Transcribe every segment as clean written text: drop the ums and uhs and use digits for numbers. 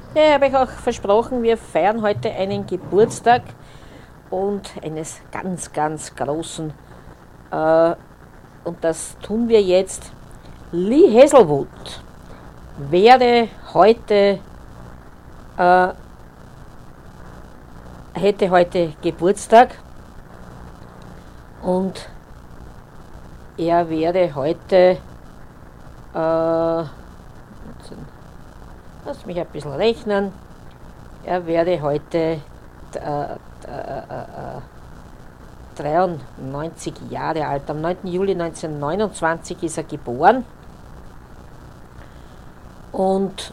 Ja, ich habe euch auch versprochen, wir feiern heute einen Geburtstag und eines ganz, ganz großen. Äh, und das tun wir jetzt. Lee Hazelwood wäre heute, äh, hätte heute Geburtstag und er wäre heute, äh, lass mich ein bisschen rechnen, er wäre heute äh, 93 Jahre alt. Am 9. Juli 1929 ist er geboren und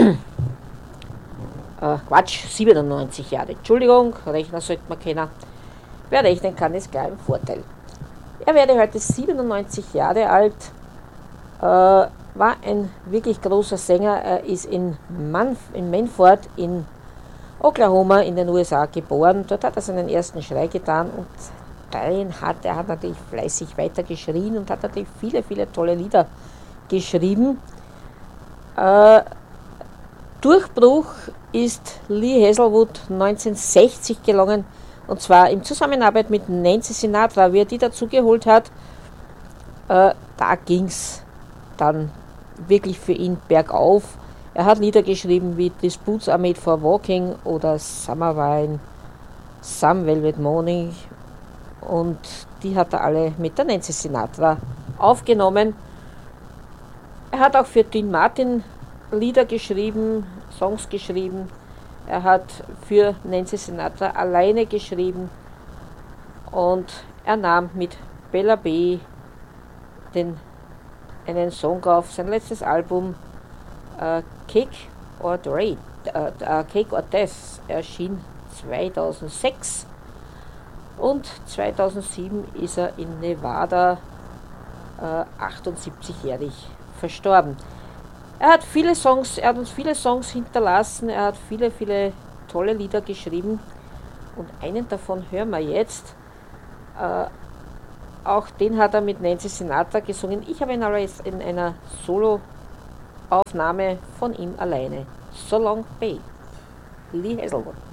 Quatsch, 97 Jahre. Entschuldigung, Rechner sollte man kennen. Wer rechnen kann, ist gleich ein Vorteil. Er wäre heute 97 Jahre alt, war ein wirklich großer Sänger. Er ist in Manford in Oklahoma in den USA geboren. Dort hat er seinen ersten Schrei getan und er hat natürlich fleißig weiter geschrien und hat natürlich viele, viele tolle Lieder geschrieben. Durchbruch ist Lee Hazelwood 1960 gelungen, und zwar in Zusammenarbeit mit Nancy Sinatra, wie er die dazugeholt hat. Da ging es dann wirklich für ihn bergauf. Er hat Lieder geschrieben wie These Boots Are Made for Walking oder Summer Wine, Some Velvet Morning, und die hat er alle mit der Nancy Sinatra aufgenommen. Er hat auch für Dean Martin Lieder geschrieben, Songs geschrieben. Er hat für Nancy Sinatra alleine geschrieben und er nahm mit Bella B. einen Song auf sein letztes Album Cake or Death erschien 2006 und 2007 ist er in Nevada 78-jährig verstorben. Er hat uns viele Songs hinterlassen, er hat viele, viele tolle Lieder geschrieben und einen davon hören wir jetzt. Auch den hat er mit Nancy Sinatra gesungen. Ich habe ihn aber jetzt in einer Solo-Aufnahme von ihm alleine. So Long Babe, Lee Hazelwood.